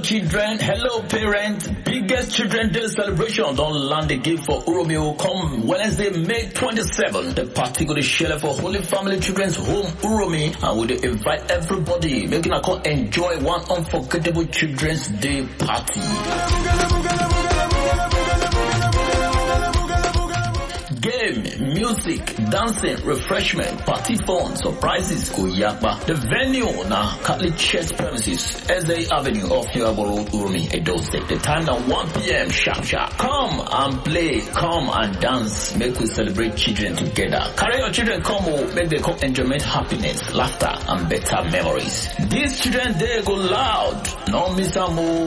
children, hello parents. Biggest Children's Day celebration don't land the gift for Uromio come Wednesday, May 27th. The party go to share for Holy Family Children's Home Uromi, and we invite everybody making a come enjoy one unforgettable Children's Day party. Game, music, dancing, refreshment, party fun, surprises, Kuyapa. The venue na Catholic Church premises, SA Avenue off Hiwaboro, Urumi, Edo State. The time now 1 p.m. sharp. Come and play, come and dance, make we celebrate children together. Carry your children come, make them come enjoyment, happiness, laughter, and better memories. This Children's Day go loud, no miss a move.